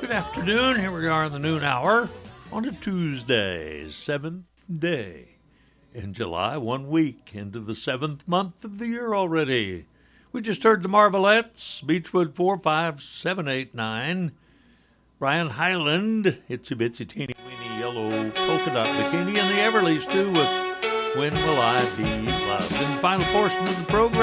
Good afternoon. Here we are in the noon hour on a Tuesday, 7th day in July, 1 week into the 7th month of the year already. We just heard the Marvelettes, Beechwood 45789, Brian Hyland, Itsy Bitsy Teeny Weeny Yellow Polka Dot Bikini, and the Everlys too with When Will I Be Loved. In the final portion of the program,